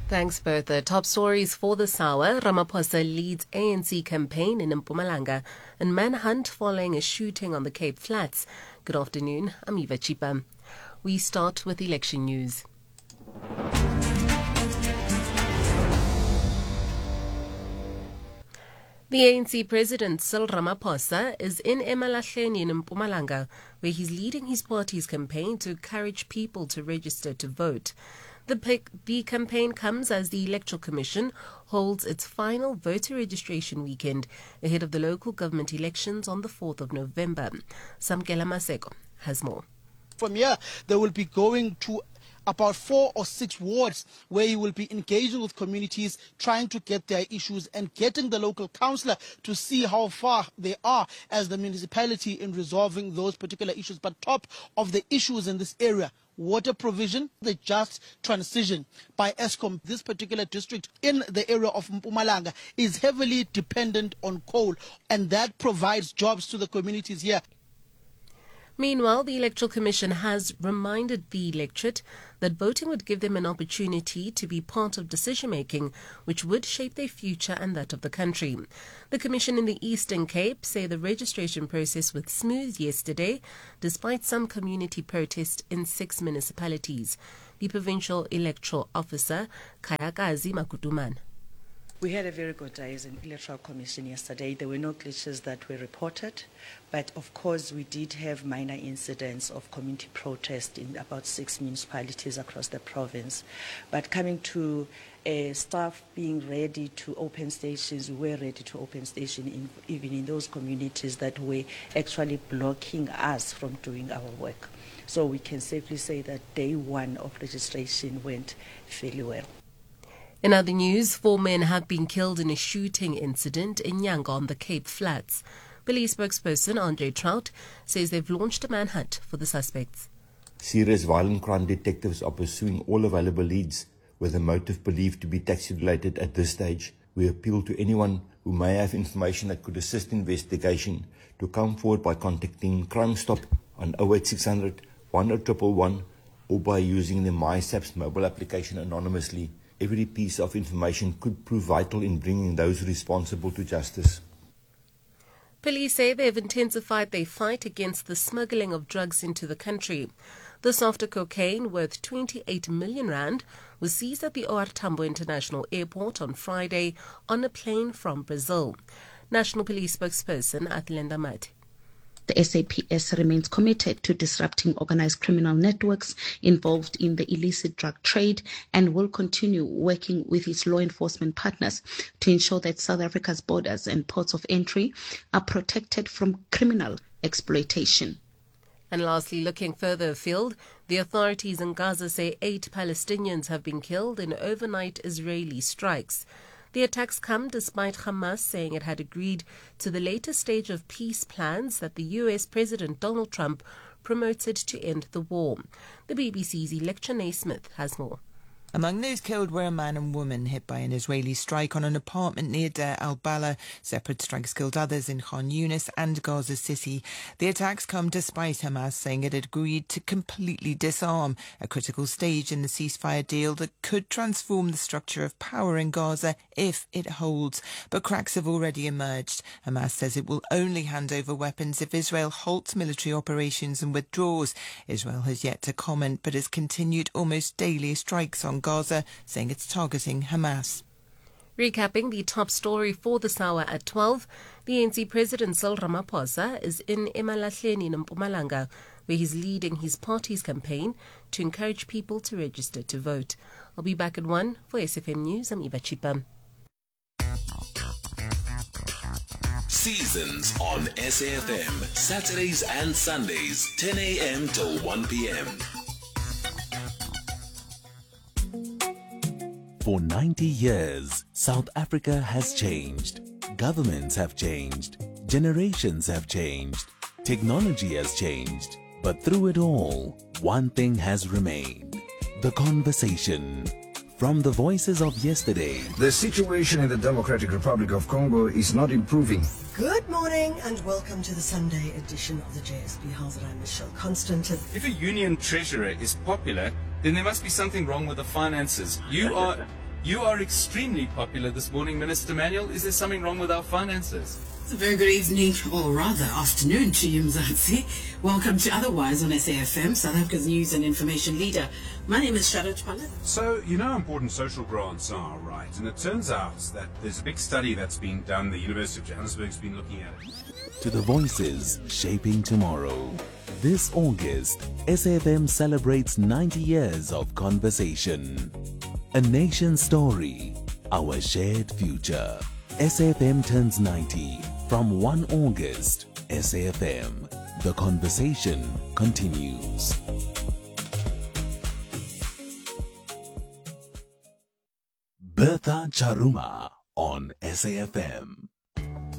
Thanks, Bertha. Top stories for this hour. Ramaphosa leads ANC campaign in Mpumalanga and manhunt following a shooting on the Cape Flats. Good afternoon. I'm Eva Chipa. We start with election news. The ANC President Cyril Ramaphosa is in eMalahleni in Mpumalanga, where he's leading his party's campaign to encourage people to register to vote. The campaign comes as the Electoral Commission holds its final voter registration weekend ahead of the local government elections on the 4th of November. Samkela Maseko has more. From here, they will be going to about 4 or 6 wards where you will be engaging with communities, trying to get their issues and getting the local councillor to see how far they are as the municipality in resolving those particular issues. But top of the issues in this area, water provision, the just transition by Eskom. This particular district in the area of Mpumalanga is heavily dependent on coal, and that provides jobs to the communities here. Meanwhile, the Electoral Commission has reminded the electorate that voting would give them an opportunity to be part of decision-making, which would shape their future and that of the country. The Commission in the Eastern Cape say the registration process was smooth yesterday, despite some community protest in 6 municipalities. The Provincial Electoral Officer, Kayakazi Makutuman. We had a very good day as an Electoral Commission yesterday. There were no glitches that were reported, but of course we did have minor incidents of community protest in about 6 municipalities across the province. But coming to staff being ready to open stations, we were ready to open stations even in those communities that were actually blocking us from doing our work. So we can safely say that day 1 of registration went fairly well. In other news, 4 men have been killed in a shooting incident in Nyanga on the Cape Flats. Police spokesperson Andre Trout says they've launched a manhunt for the suspects. Serious violent crime detectives are pursuing all available leads with a motive believed to be taxi-related at this stage. We appeal to anyone who may have information that could assist investigation to come forward by contacting Crime Stop on 08600 10111 or by using the MySAPS mobile application anonymously. Every piece of information could prove vital in bringing those responsible to justice. Police say they have intensified their fight against the smuggling of drugs into the country. This after cocaine worth 28 million rand was seized at the OR Tambo International Airport on Friday on a plane from Brazil. National Police spokesperson Athlenda Mati. The SAPS remains committed to disrupting organized criminal networks involved in the illicit drug trade and will continue working with its law enforcement partners to ensure that South Africa's borders and ports of entry are protected from criminal exploitation. And lastly, looking further afield, the authorities in Gaza say 8 Palestinians have been killed in overnight Israeli strikes. The attacks come despite Hamas saying it had agreed to the latest stage of peace plans that the US President Donald Trump promoted to end the war. The BBC's Electra Naismith has more. Among those killed were a man and woman hit by an Israeli strike on an apartment near Deir al-Balah. Separate strikes killed others in Khan Yunis and Gaza City. The attacks come despite Hamas saying it had agreed to completely disarm, a critical stage in the ceasefire deal that could transform the structure of power in Gaza if it holds. But cracks have already emerged. Hamas says it will only hand over weapons if Israel halts military operations and withdraws. Israel has yet to comment but has continued almost daily strikes on Gaza, saying it's targeting Hamas. Recapping the top story for this hour at 12, the ANC President Cyril Ramaphosa is in eMalahleni in Mpumalanga, where he's leading his party's campaign to encourage people to register to vote. I'll be back at 1 for SFM News. I'm Eva Chipa. Seasons on SAFM, Saturdays and Sundays, 10 a.m. till 1 p.m. For 90 years, South Africa has changed. Governments have changed. Generations have changed. Technology has changed. But through it all, one thing has remained. The conversation. From the voices of yesterday. The situation in the Democratic Republic of Congo is not improving. Good morning and welcome to the Sunday edition of the JSB House. I'm Michelle Constant. If a union treasurer is popular, then there must be something wrong with the finances. You You are extremely popular this morning, Minister Manuel. Is there something wrong with our finances? It's a very good evening, or rather afternoon to you, Mzansi. Welcome to Otherwise on SAFM, South Africa's news and information leader. My name is Shadow Chpala. So, you know how important social grants are, right? And it turns out that there's a big study that's being done. The University of Johannesburg's been looking at it. To the voices shaping tomorrow. This August, SAFM celebrates 90 years of conversation. A nation story, our shared future. SAFM turns 90 from 1 August. SAFM, the conversation continues. Bertha Charuma on SAFM.